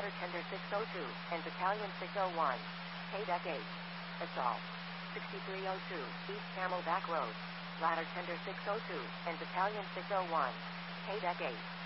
Ladder Tender 602 and Battalion 601. KDEC 8. Assault. 6302 East Camelback Road. Ladder Tender 602 and Battalion 601. KDEC 8.